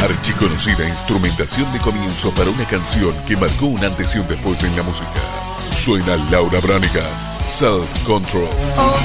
Archiconocida instrumentación de comienzo para una canción que marcó un antes y un después en la música. Suena Laura Branigan, Self Control. Oh,